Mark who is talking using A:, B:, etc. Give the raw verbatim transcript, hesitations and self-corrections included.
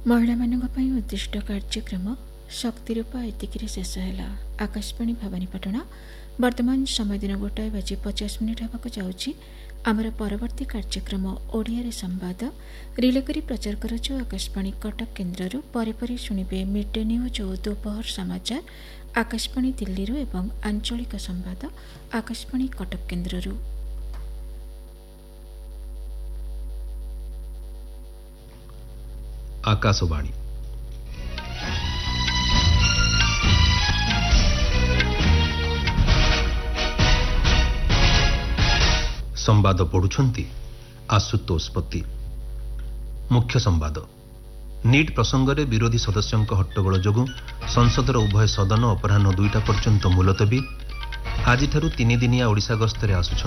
A: महिला मानक पई उद्दिष्ट कार्यक्रम शक्तिरूप एतिकिरे शेष है। आकाशवाणी भवानीपाटना वर्तमान समय दिन गोटाए बाजी पचास मिनिट होगा जाऊँगी। आमर परवर्ती कार्यक्रम ओडिया संवाद रिले करी प्रचार करुचु आकाशवाणी कटक केन्द्र परे परे शुणिबे मिड डे न्यूज और दोपहर समाचार आकाशवाणी दिल्ली एवं आंचलिक संवाद आकाशवाणी कटक केन्द्र।
B: आकाशवाणी संवाद पढ़ुछंती आशुतोष पति। मुख्य संवाद नीट प्रसंग में विरोधी सदस्यों हट्टगोल जोगु संसदर उभय सदन अपराह दुईटा पर्यंत मुलतवी। आज तीन दिनिया ओडिशा गस्तरे आसुछंती